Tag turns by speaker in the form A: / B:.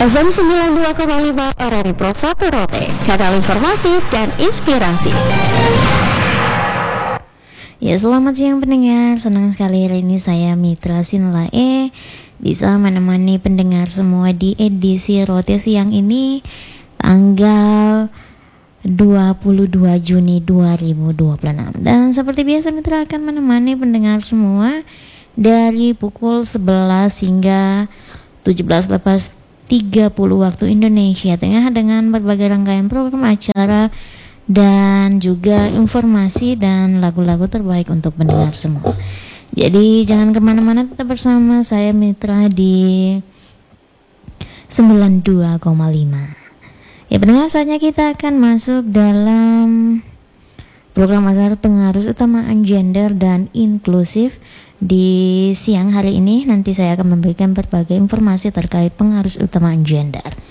A: FM 92,5 RRI Pro 1 Rote, kanal informasi dan inspirasi. Ya, selamat siang pendengar. Senang sekali hari ini saya Mitra Sinlae bisa menemani pendengar semua di edisi Rote siang ini tanggal 22 Juni 2026. Dan seperti biasa Mitra akan menemani pendengar semua dari pukul 11 hingga 17.30 waktu Indonesia Tengah dengan berbagai rangkaian program acara dan juga informasi dan lagu-lagu terbaik untuk pendengar semua. Jadi jangan kemana-mana, tetap bersama saya Mitra di 92,5. Ya pendengar, saatnya kita akan masuk dalam program agar pengaruh utamaan gender dan inklusif. Di siang hari ini nanti saya akan memberikan berbagai informasi terkait pengaruh utamaan gender.